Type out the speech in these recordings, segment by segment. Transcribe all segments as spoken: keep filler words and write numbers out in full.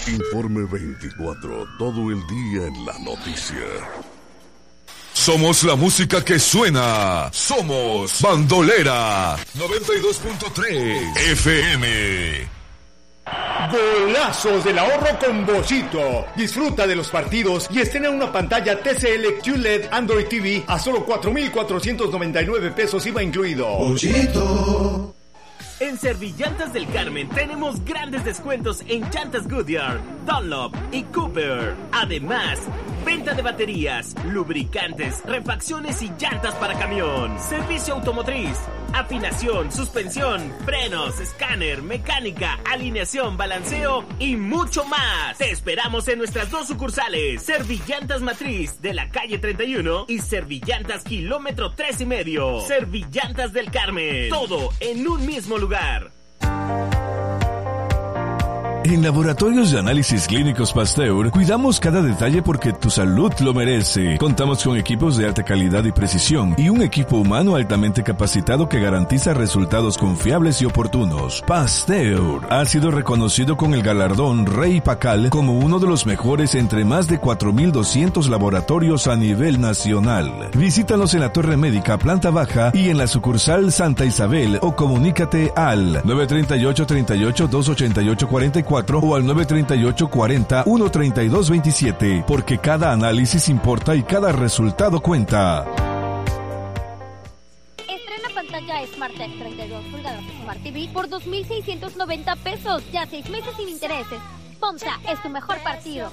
Informe veinticuatro, todo el día en la noticia. Somos la música que suena. Somos Bandolera noventa y dos punto tres F M. Golazos del ahorro con Bollito. Disfruta de los partidos y estrena una pantalla T C L Q L E D Android T V a solo cuatro mil cuatrocientos noventa y nueve pesos I V A incluido. Bollito. En Servillantas del Carmen tenemos grandes descuentos en llantas Goodyear, Dunlop y Cooper. Además, venta de baterías, lubricantes, refacciones y llantas para camión. Servicio automotriz, afinación, suspensión, frenos, escáner, mecánica, alineación, balanceo y mucho más. Te esperamos en nuestras dos sucursales, Servillantas Matriz de la calle treinta y uno y Servillantas Kilómetro tres y medio. Servillantas del Carmen, todo en un mismo lugar. En Laboratorios de Análisis Clínicos Pasteur, cuidamos cada detalle porque tu salud lo merece. Contamos con equipos de alta calidad y precisión y un equipo humano altamente capacitado que garantiza resultados confiables y oportunos. Pasteur ha sido reconocido con el galardón Rey Pacal como uno de los mejores entre más de cuatro mil doscientos laboratorios a nivel nacional. Visítanos en la Torre Médica, planta baja y en la sucursal Santa Isabel o comunícate al nueve tres ocho, tres ocho, dos ocho ocho, cuatro cuatro o al nueve tres ocho, cuarenta, uno treinta y dos veintisiete, porque cada análisis importa y cada resultado cuenta. Estrena pantalla SmartTech treinta y dos pulgadas Smart T V por dos mil seiscientos noventa pesos, ya seis meses sin intereses. FOMSA es tu mejor partido.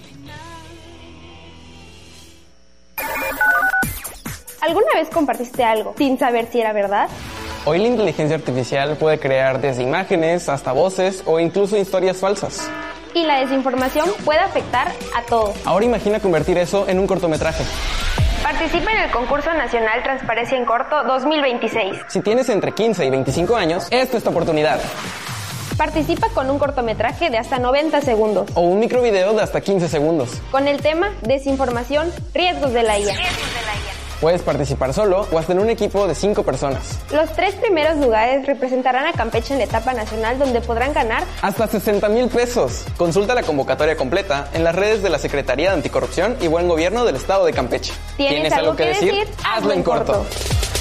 ¿Alguna vez compartiste algo sin saber si era verdad? Hoy la inteligencia artificial puede crear desde imágenes hasta voces o incluso historias falsas. Y la desinformación puede afectar a todos. Ahora imagina convertir eso en un cortometraje. Participa en el concurso nacional Transparencia en Corto dos mil veintiséis. Si tienes entre quince y veinticinco años, esta es tu oportunidad. Participa con un cortometraje de hasta noventa segundos. O un microvideo de hasta quince segundos. Con el tema Desinformación, riesgos de la I A. Riesgos de la I A. Puedes participar solo o hasta en un equipo de cinco personas. Los tres primeros lugares representarán a Campeche en la etapa nacional, donde podrán ganar hasta sesenta mil pesos. Consulta la convocatoria completa en las redes de la Secretaría de Anticorrupción y Buen Gobierno del Estado de Campeche. ¿Tienes, ¿Tienes algo, algo que decir? decir? Hazlo en corto. corto.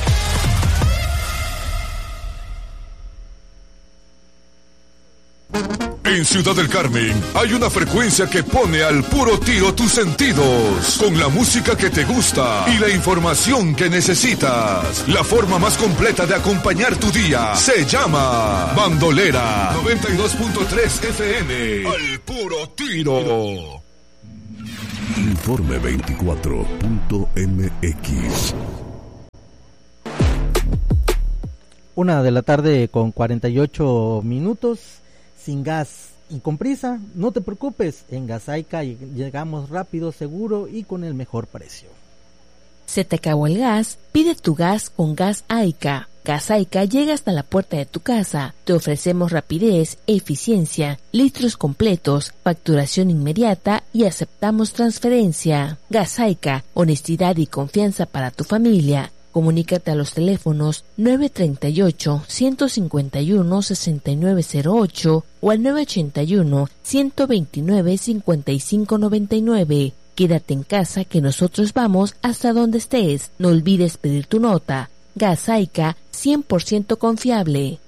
En Ciudad del Carmen hay una frecuencia que pone al puro tiro tus sentidos, con la música que te gusta y la información que necesitas. La forma más completa de acompañar tu día se llama Bandolera noventa y dos punto tres F M. Al puro tiro. Informe veinticuatro punto M X. Una de la tarde con cuarenta y ocho minutos. Sin gas y con prisa, no te preocupes, en Gasaica llegamos rápido, seguro y con el mejor precio. ¿Se te acabó el gas? Pide tu gas con Gas Aica. Gas Aica llega hasta la puerta de tu casa. Te ofrecemos rapidez, eficiencia, litros completos, facturación inmediata y aceptamos transferencia. Gas Aica, honestidad y confianza para tu familia. Comunícate a los teléfonos nueve tres ocho, uno cinco uno, seis nueve cero ocho o al nueve ocho uno, uno dos nueve, cinco cinco nueve nueve. Quédate en casa que nosotros vamos hasta donde estés. No olvides pedir tu nota. Gas Aica, cien por ciento confiable.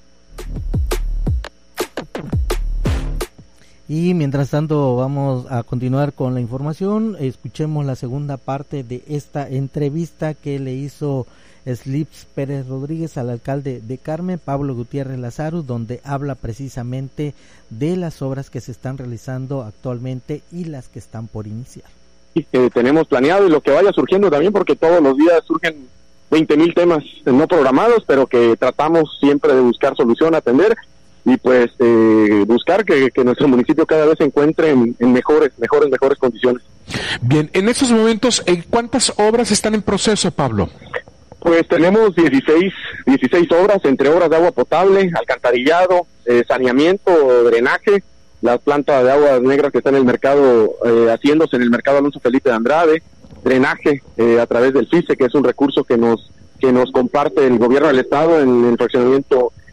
Y mientras tanto vamos a continuar con la información. Escuchemos la segunda parte de esta entrevista que le hizo Slips Pérez Rodríguez al alcalde de Carmen, Pablo Gutiérrez Lazarus, donde habla precisamente de las obras que se están realizando actualmente y las que están por iniciar. Que tenemos planeado y lo que vaya surgiendo también, porque todos los días surgen veinte mil temas no programados, pero que tratamos siempre de buscar solución, atender y pues eh, buscar que, que nuestro municipio cada vez se encuentre en, en mejores, mejores, mejores condiciones. Bien, en estos momentos, ¿cuántas obras están en proceso, Pablo? Pues tenemos dieciséis, dieciséis obras, entre obras de agua potable, alcantarillado, eh, saneamiento, drenaje, la planta de aguas negras que está en el mercado, eh, haciéndose en el mercado Alonso Felipe de Andrade, drenaje eh, a través del FICE, que es un recurso que nos que nos comparte el gobierno del estado en el fraccionamiento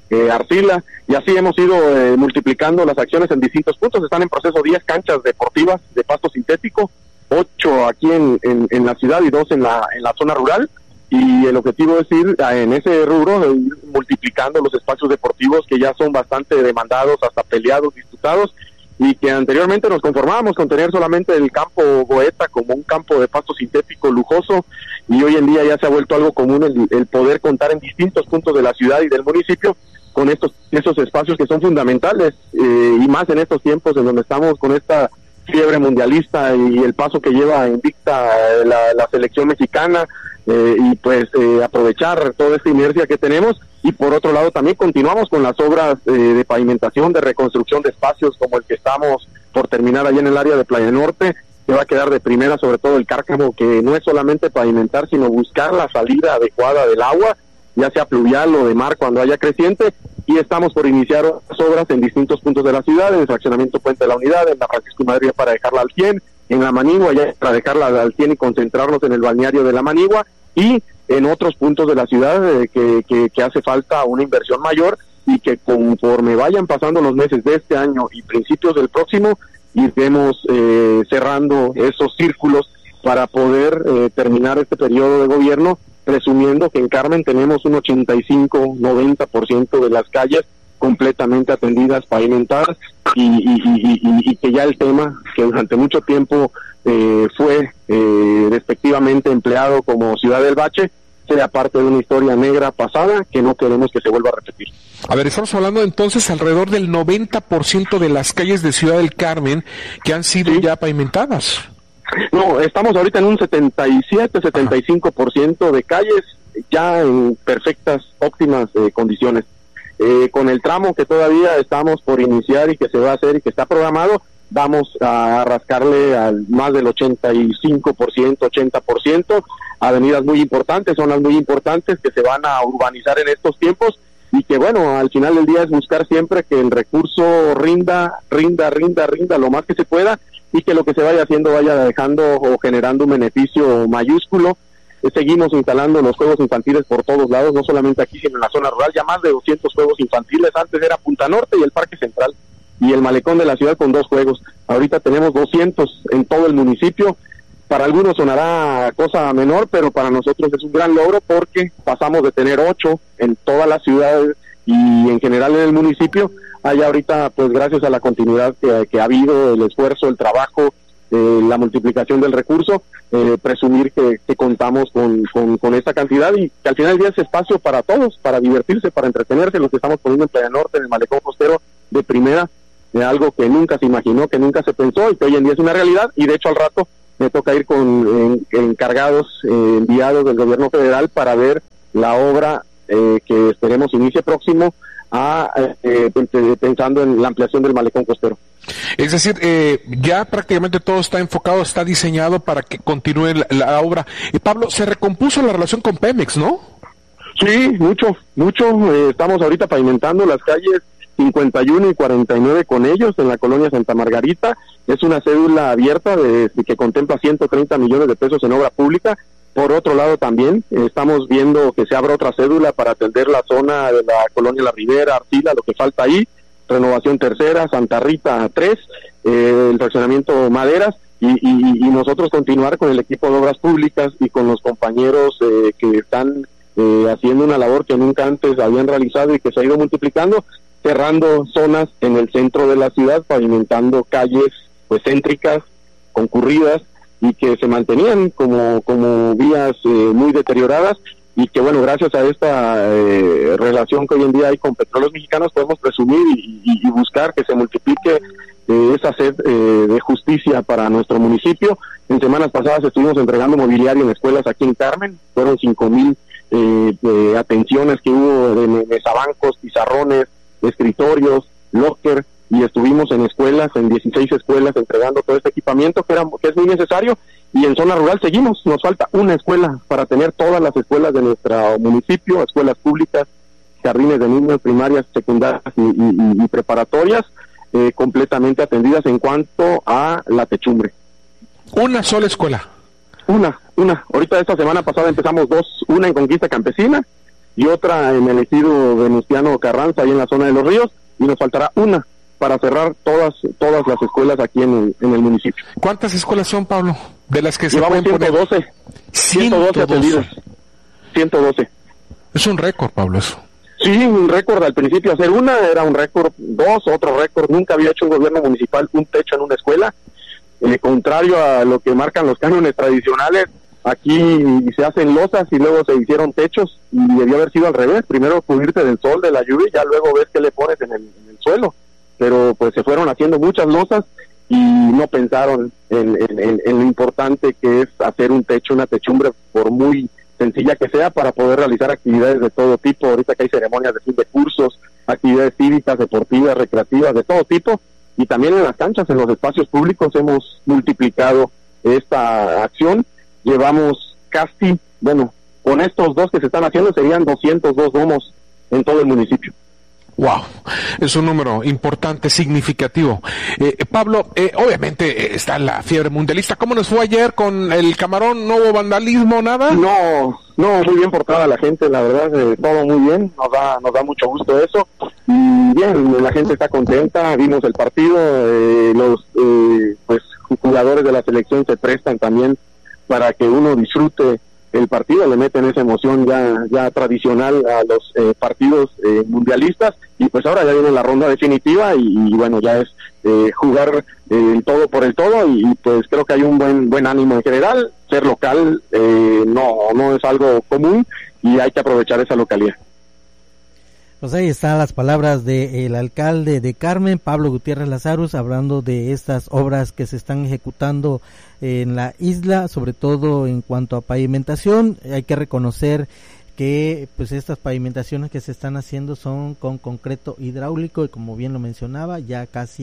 eh, Arcila, y así hemos ido eh, multiplicando las acciones en distintos puntos. Están en proceso diez canchas deportivas de pasto sintético, ocho aquí en, en, en la ciudad y dos en la, en la zona rural, y el objetivo es ir en ese rubro, ir multiplicando los espacios deportivos que ya son bastante demandados, hasta peleados, disputados, y que anteriormente nos conformábamos con tener solamente el campo Goeta como un campo de pasto sintético lujoso, y hoy en día ya se ha vuelto algo común el, el poder contar en distintos puntos de la ciudad y del municipio con estos esos espacios que son fundamentales, eh, y más en estos tiempos en donde estamos con esta fiebre mundialista y el paso que lleva invicta la, la selección mexicana, eh, y pues eh, aprovechar toda esta inercia que tenemos. Y por otro lado también continuamos con las obras eh, de pavimentación, de reconstrucción de espacios como el que estamos por terminar allá en el área de Playa Norte, que va a quedar de primera, sobre todo el Cárcamo, que no es solamente pavimentar, sino buscar la salida adecuada del agua, ya sea pluvial o de mar cuando haya creciente, y estamos por iniciar las obras en distintos puntos de la ciudad, en el fraccionamiento Puente de la Unidad, en la Francisco y Madrid para dejarla al cien, en la Manigua ya para dejarla al cien y concentrarnos en el balneario de la Manigua, y en otros puntos de la ciudad eh, que, que, que hace falta una inversión mayor, y que conforme vayan pasando los meses de este año y principios del próximo, iremos eh, cerrando esos círculos para poder eh, terminar este periodo de gobierno, presumiendo que en Carmen tenemos un ochenta y cinco a noventa por ciento de las calles completamente atendidas, pavimentadas, y, y, y, y, y que ya el tema que durante mucho tiempo eh, fue eh, despectivamente empleado como Ciudad del Bache sea parte de una historia negra pasada que no queremos que se vuelva a repetir. A ver, estamos hablando entonces alrededor del noventa por ciento de las calles de Ciudad del Carmen que han sido ¿sí? ya pavimentadas. No, estamos ahorita en un setenta y siete, setenta y cinco por ciento de calles ya en perfectas, óptimas eh, condiciones. Eh, con el tramo que todavía estamos por iniciar y que se va a hacer y que está programado, vamos a rascarle al más del ochenta y cinco por ciento, ochenta por ciento, avenidas muy importantes, zonas muy importantes que se van a urbanizar en estos tiempos, y que bueno, al final del día es buscar siempre que el recurso rinda, rinda, rinda, rinda lo más que se pueda, y que lo que se vaya haciendo vaya dejando o generando un beneficio mayúsculo. Seguimos instalando los juegos infantiles por todos lados, no solamente aquí, sino en la zona rural, ya más de doscientos juegos infantiles. Antes era Punta Norte y el Parque Central y el malecón de la ciudad con dos juegos. Ahorita tenemos doscientos en todo el municipio. Para algunos sonará cosa menor, pero para nosotros es un gran logro, porque pasamos de tener ocho en toda la ciudad y en general en el municipio. Hay ahorita, pues gracias a la continuidad que, que ha habido, el esfuerzo, el trabajo, eh, la multiplicación del recurso, eh, presumir que, que contamos con, con, con esta cantidad, y que al final del día es espacio para todos, para divertirse, para entretenerse, lo que estamos poniendo en Playa Norte, en el malecón costero de primera, de algo que nunca se imaginó, que nunca se pensó, y que hoy en día es una realidad. Y de hecho al rato me toca ir con en, encargados, eh, enviados del gobierno federal para ver la obra eh, que esperemos inicie próximo, a eh, pensando en la ampliación del malecón costero. Es decir, eh, ya prácticamente todo está enfocado, está diseñado para que continúe la, la obra. Y Pablo, se recompuso la relación con Pemex, ¿no? Sí, mucho, mucho. Eh, estamos ahorita pavimentando las calles cincuenta y uno y cuarenta y nueve con ellos en la colonia Santa Margarita. Es una cédula abierta de, de que contempla ciento treinta millones de pesos en obra pública. Por otro lado también eh, estamos viendo que se abra otra cédula para atender la zona de la colonia La Ribera, Arcila, lo que falta ahí, Renovación Tercera, Santa Rita tres, eh, el fraccionamiento Maderas, y, y, y nosotros continuar con el equipo de obras públicas y con los compañeros eh, que están eh, haciendo una labor que nunca antes habían realizado y que se ha ido multiplicando, cerrando zonas en el centro de la ciudad, pavimentando calles pues céntricas, concurridas, y que se mantenían como como vías eh, muy deterioradas, y que bueno, gracias a esta eh, relación que hoy en día hay con Petróleos Mexicanos, podemos presumir y, y, y buscar que se multiplique eh, esa sed eh, de justicia para nuestro municipio. En semanas pasadas estuvimos entregando mobiliario en escuelas aquí en Carmen, fueron cinco mil eh, eh, atenciones que hubo de mesabancos, pizarrones, escritorios, locker, y estuvimos en escuelas, en dieciséis escuelas, entregando todo este equipamiento que, era, que es muy necesario. Y en zona rural seguimos, nos falta una escuela para tener todas las escuelas de nuestro municipio, escuelas públicas, jardines de niños, primarias, secundarias y, y, y preparatorias, eh, completamente atendidas en cuanto a la techumbre. ¿Una sola escuela? Una, una. Ahorita esta semana pasada empezamos dos, una en Conquista Campesina y otra en el ejido Venustiano Carranza, ahí en la zona de los ríos, y nos faltará una para cerrar todas todas las escuelas aquí en el, en el municipio. ¿Cuántas escuelas son, Pablo? De las que Llevamos se pueden ciento doce. poner. ciento doce atendidas. ciento doce. Es un récord, Pablo, eso. Sí, un récord al principio. Hacer una era un récord, dos, otro récord. Nunca había hecho un gobierno municipal un techo en una escuela. Eh, contrario a lo que marcan los cánones tradicionales, aquí se hacen losas y luego se hicieron techos, y debió haber sido al revés. Primero cubrirte del sol, de la lluvia, y ya luego ves qué le pones en el, en el suelo. Pero pues se fueron haciendo muchas losas y no pensaron en, en, en, en lo importante que es hacer un techo, una techumbre, por muy sencilla que sea, para poder realizar actividades de todo tipo. Ahorita que hay ceremonias de fin de cursos, actividades cívicas, deportivas, recreativas, de todo tipo, y también en las canchas, en los espacios públicos hemos multiplicado esta acción. Llevamos casi, bueno, con estos dos que se están haciendo serían doscientos dos domos en todo el municipio. Wow, es un número importante, significativo. Eh, Pablo, eh, obviamente eh, está la fiebre mundialista. ¿Cómo nos fue ayer con el Camarón? ¿No hubo vandalismo, nada? No, no, muy bien portada la gente, la verdad, eh, todo muy bien, nos da, nos da mucho gusto eso. Y bien, la gente está contenta, vimos el partido, eh, los eh, pues jugadores de la selección se prestan también para que uno disfrute el partido, le meten esa emoción ya ya tradicional a los eh, partidos eh, mundialistas, y pues ahora ya viene la ronda definitiva y, y bueno, ya es eh, jugar eh, el todo por el todo, y, y pues creo que hay un buen buen ánimo en general. Ser local eh, no no es algo común y hay que aprovechar esa localidad. Pues ahí están las palabras del alcalde de Carmen, Pablo Gutiérrez Lazarus, hablando de estas obras que se están ejecutando en la isla, sobre todo en cuanto a pavimentación. Hay que reconocer que pues estas pavimentaciones que se están haciendo son con concreto hidráulico, y como bien lo mencionaba, ya casi